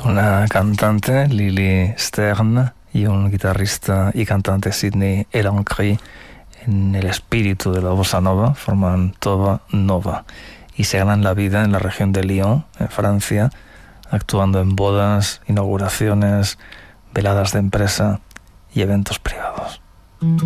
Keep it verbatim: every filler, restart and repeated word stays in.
Una cantante, Lily Stern, y un guitarrista y cantante, Sidney Elancri, en el espíritu de la bossa nova, forman Tova Nova y se ganan la vida en la región de Lyon, en Francia, actuando en bodas, inauguraciones, veladas de empresa y eventos privados.